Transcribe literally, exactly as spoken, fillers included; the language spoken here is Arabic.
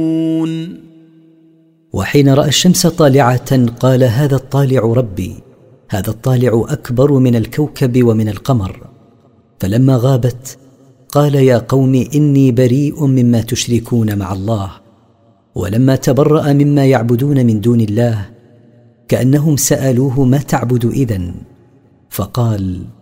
وحين رأى الشمس طالعة قال: هذا الطالع ربي، هذا الطالع أكبر من الكوكب ومن القمر. فلما غابت قال: يا قوم إني بريء مما تشركون مع الله. ولما تبرأ مما يعبدون من دون الله كأنهم سألوه: ما تعبد إذن؟ فقال: